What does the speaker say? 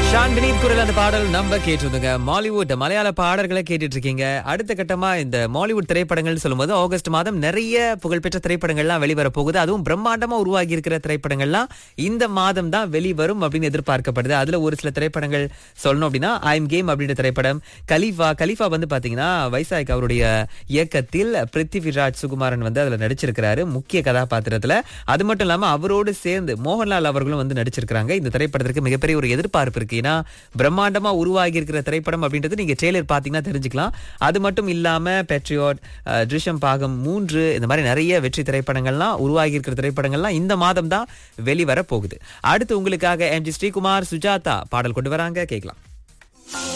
Shawn Vineeth குரல் அந்த பாடல் நம்ம கேட்டிருந்தோங்க. மாலிவுட் மலையாள பாடல்களை கேட்டுட்டு இருக்கீங்க. அடுத்த கட்டமா இந்த மாலிவுட் திரைப்படங்கள் சொல்லும்போது ஆகஸ்ட் மாதம் நிறைய புகழ்பெற்ற திரைப்படங்கள்லாம் வெளிவர போகுது. அதுவும் பிரம்மாண்டமா உருவாகி இருக்கிற திரைப்படங்கள்லாம் இந்த மாதம் தான் வெளிவரும் அப்படின்னு எதிர்பார்க்கப்படுது. அதுல ஒரு சில திரைப்படங்கள் சொல்லணும் அப்படின்னா ஐம் கேம் அப்படின்ற திரைப்படம், கலீஃபா வந்து பாத்தீங்கன்னா வைசாக் அவருடைய இயக்கத்தில் பிருத்திவிராஜ் சுகுமாரன் வந்து அதுல நடிச்சிருக்கிறாரு முக்கிய கதாபாத்திரத்துல. அது மட்டும் இல்லாம அவரோடு சேர்ந்து மோகன்லால் அவர்களும் வந்து நடிச்சிருக்காங்க. இந்த திரைப்படத்திற்கு மிகப்பெரிய ஒரு எதிர்பார்ப்பு இருக்கு. ஏன்னா பிரம்மாண்டமா உருவாகி இருக்கிற திரைப்படம் அப்படின்றது நீங்க ட்ரெய்லர் பாத்தீங்கன்னா தெரிஞ்சுக்கலாம். அது மட்டும் இல்லாம பேட்ரியாட், த்ரிஷம் பாகம் 3 இந்த மாதிரி நிறைய வெற்றி திரைப்படங்கள்லாம் உருவாகி இருக்கிற திரைப்படங்கள்லாம் இந்த மாதம் தான் வெளிவர போகுது. அடுத்து உங்களுக்காக எம்ஜி ஸ்ரீகுமார், சுஜாதா பாடல் கொண்டு வராங்க, கேட்கலாம்.